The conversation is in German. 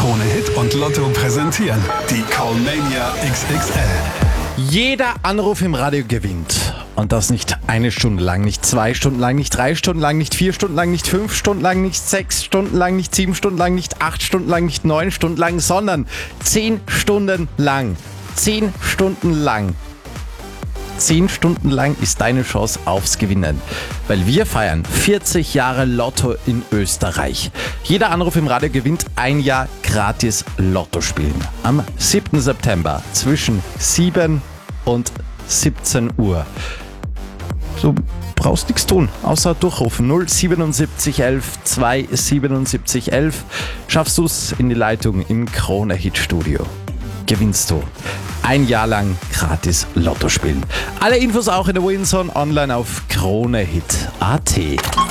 Krone Hit und Lotto präsentieren die Callmania XXL. Jeder Anruf im Radio gewinnt. Und das nicht eine Stunde lang, nicht 2 Stunden lang, nicht 3 Stunden lang, nicht 4 Stunden lang, nicht 5 Stunden lang, nicht 6 Stunden lang, nicht 7 Stunden lang, nicht 8 Stunden lang, nicht 9 Stunden lang, sondern 10 Stunden lang. 10 Stunden lang. 10 Stunden lang ist deine Chance aufs Gewinnen. Weil wir feiern 40 Jahre Lotto in Österreich. Jeder Anruf im Radio gewinnt ein Jahr gratis Lotto spielen. Am 7. September zwischen 7 und 17 Uhr. Du brauchst nichts tun, außer durchrufen. 07711 27711. Schaffst du es in die Leitung im Krone Hit Studio. Gewinnst du ein Jahr lang gratis Lotto spielen. Alle Infos auch in der Winzone online auf kronehit.at.